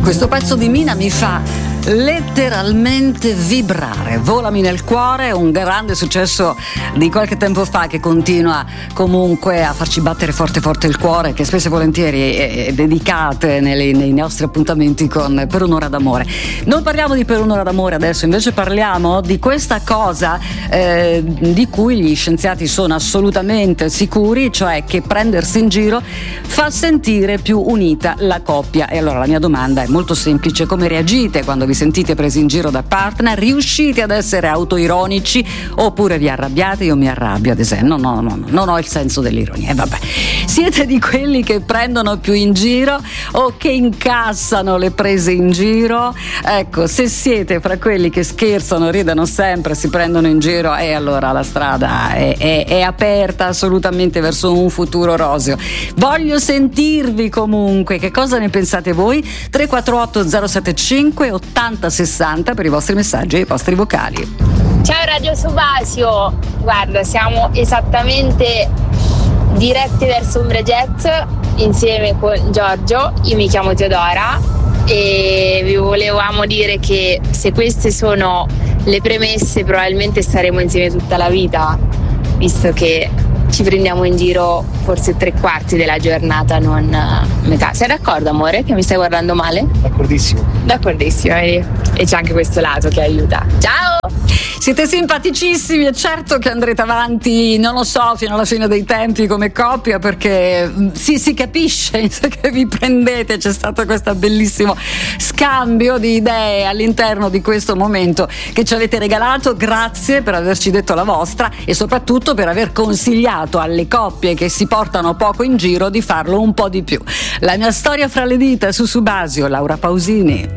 Questo pezzo di Mina mi fa letteralmente vibrare. Volami nel cuore, un grande successo di qualche tempo fa che continua comunque a farci battere forte forte il cuore, che spesso e volentieri è dedicate nei nostri appuntamenti con Per un'ora d'amore. Non parliamo di Per un'ora d'amore adesso, invece parliamo di questa cosa di cui gli scienziati sono assolutamente sicuri, cioè che prendersi in giro fa sentire più unita la coppia. E allora la mia domanda è molto semplice: come reagite quando vi sentite presi in giro da partner? Riuscite ad essere autoironici oppure vi arrabbiate? Io mi arrabbio, ad esempio, non ho il senso dell'ironia. Vabbè, siete di quelli che prendono più in giro o che incassano le prese in giro? Ecco, se siete fra quelli che scherzano, ridano sempre, si prendono in giro, e allora la strada è aperta assolutamente verso un futuro roseo. Voglio sentirvi comunque, che cosa ne pensate voi? 348 075 80 60 per i vostri messaggi e i vostri vocali. Ciao Radio Subasio, guarda, siamo esattamente diretti verso Ombre Jazz insieme con Giorgio. Io mi chiamo Teodora e vi volevamo dire che se queste sono le premesse probabilmente staremo insieme tutta la vita, visto che ci prendiamo in giro forse 3/4 della giornata, non metà. Sei d'accordo, amore, che mi stai guardando male? D'accordissimo, vedi? E c'è anche questo lato che aiuta. Ciao! Siete simpaticissimi e certo che andrete avanti, non lo so, fino alla fine dei tempi come coppia, perché si capisce che vi prendete. C'è stato questo bellissimo scambio di idee all'interno di questo momento che ci avete regalato. Grazie per averci detto la vostra e soprattutto per aver consigliato alle coppie che si portano poco in giro di farlo un po' di più. La mia storia fra le dita su Subasio, Laura Pausini.